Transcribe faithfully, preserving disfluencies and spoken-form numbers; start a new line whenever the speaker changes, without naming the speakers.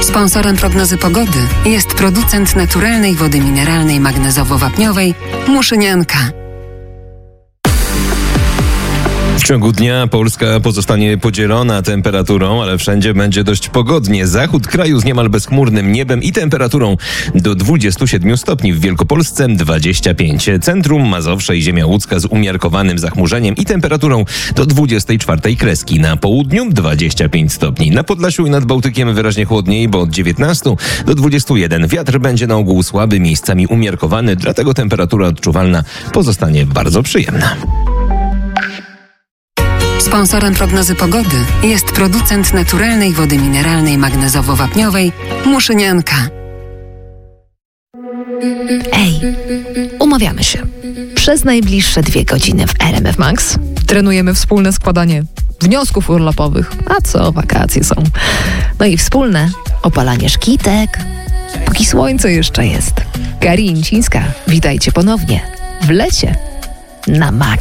Sponsorem prognozy pogody jest producent naturalnej wody mineralnej magnezowo-wapniowej Muszynianka.
W ciągu dnia Polska pozostanie podzielona temperaturą, ale wszędzie będzie dość pogodnie. Zachód kraju z niemal bezchmurnym niebem i temperaturą do dwudziestu siedmiu stopni. W Wielkopolsce dwadzieścia pięć. Centrum, Mazowsze i ziemia łódzka z umiarkowanym zachmurzeniem i temperaturą do dwudziestej czwartej kreski. Na południu dwadzieścia pięć stopni. Na Podlasiu i nad Bałtykiem wyraźnie chłodniej, bo od dziewiętnastu do dwudziestu jeden. Wiatr będzie na ogół słaby, miejscami umiarkowany, dlatego temperatura odczuwalna pozostanie bardzo przyjemna.
Sponsorem prognozy pogody jest producent naturalnej wody mineralnej magnezowo-wapniowej Muszynianka.
Ej, umawiamy się. Przez najbliższe dwie godziny w R M F Max trenujemy wspólne składanie wniosków urlopowych. A co, wakacje są. No i wspólne opalanie szkitek, póki słońce jeszcze jest. Gari Incińska, witajcie ponownie w lecie na Max.